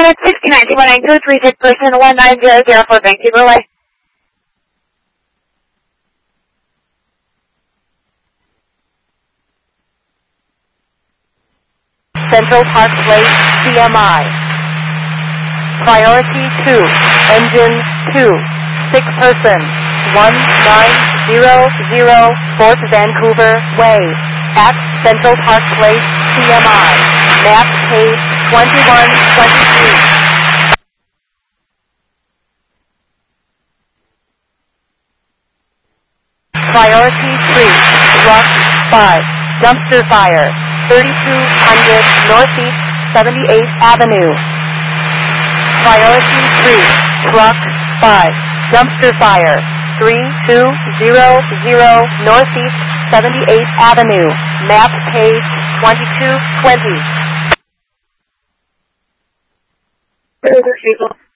minutes, 69, 219, person 1900 for Vancouver Way. Central Park Place, CMI. Priority 2, engine 2, 6 person, 1900 Fort Vancouver Way, at Central Park Place, CMI. Map page 2123. Priority 3, truck 5, dumpster fire, 3200 Northeast 78th Avenue. Priority 3, truck 5, dumpster fire, 3200 Northeast 78th Avenue. Map page 2220.